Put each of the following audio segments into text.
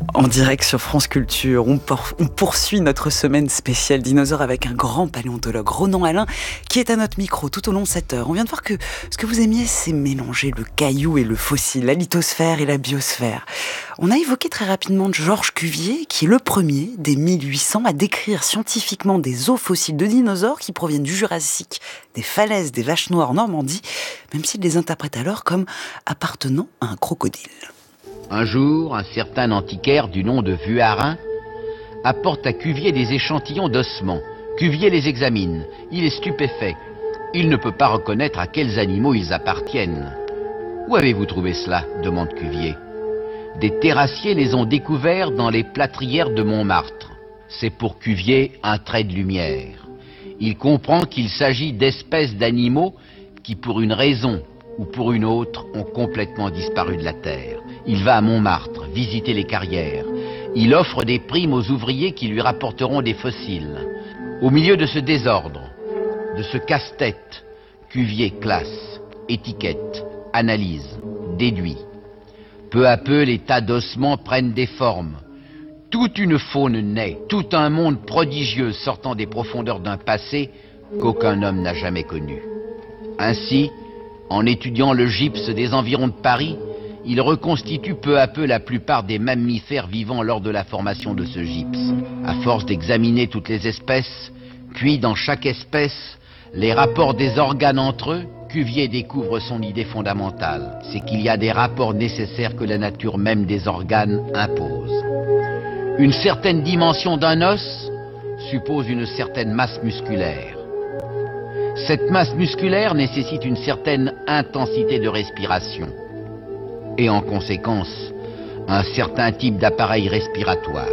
En direct sur France Culture, on poursuit notre semaine spéciale dinosaures avec un grand paléontologue, Ronan Alain, qui est à notre micro tout au long de cette heure. On vient de voir que ce que vous aimiez, c'est mélanger le caillou et le fossile, la lithosphère et la biosphère. On a évoqué très rapidement Georges Cuvier, qui est le premier, dès 1800, à décrire scientifiquement des os fossiles de dinosaures qui proviennent du Jurassique, des falaises des Vaches Noires en Normandie, même s'il les interprète alors comme appartenant à un crocodile. Un jour, un certain antiquaire du nom de Vuarin apporte à Cuvier des échantillons d'ossements. Cuvier les examine. Il est stupéfait. Il ne peut pas reconnaître à quels animaux ils appartiennent. « Où avez-vous trouvé cela ?» demande Cuvier. « Des terrassiers les ont découverts dans les plâtrières de Montmartre. » C'est pour Cuvier un trait de lumière. Il comprend qu'il s'agit d'espèces d'animaux qui, pour une raison ou pour une autre, ont complètement disparu de la Terre. Il va à Montmartre, visiter les carrières. Il offre des primes aux ouvriers qui lui rapporteront des fossiles. Au milieu de ce désordre, de ce casse-tête, Cuvier classe, étiquette, analyse, déduit. Peu à peu, les tas d'ossements prennent des formes. Toute une faune naît, tout un monde prodigieux sortant des profondeurs d'un passé qu'aucun homme n'a jamais connu. Ainsi, en étudiant le gypse des environs de Paris, il reconstitue peu à peu la plupart des mammifères vivant lors de la formation de ce gypse. À force d'examiner toutes les espèces, puis dans chaque espèce, les rapports des organes entre eux, Cuvier découvre son idée fondamentale. C'est qu'il y a des rapports nécessaires que la nature même des organes impose. Une certaine dimension d'un os suppose une certaine masse musculaire. Cette masse musculaire nécessite une certaine intensité de respiration et en conséquence un certain type d'appareil respiratoire.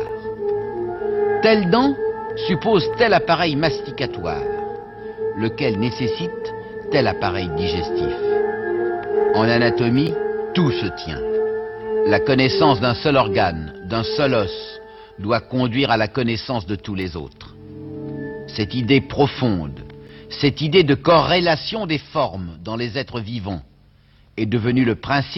Telle dent suppose tel appareil masticatoire, lequel nécessite tel appareil digestif. En anatomie, tout se tient. La connaissance d'un seul organe, d'un seul os, doit conduire à la connaissance de tous les autres. Cette idée profonde, cette idée de corrélation des formes dans les êtres vivants est devenue le principe